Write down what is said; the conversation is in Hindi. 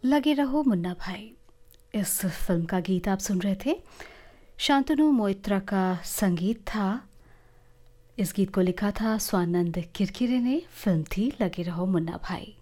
लगे रहो मुन्ना भाई। इस फिल्म का गीत आप सुन रहे थे। शांतनु मोइत्रा का संगीत था। इस गीत को लिखा था स्वानंद किरकिरे ने। फिल्म थी लगे रहो मुन्ना भाई।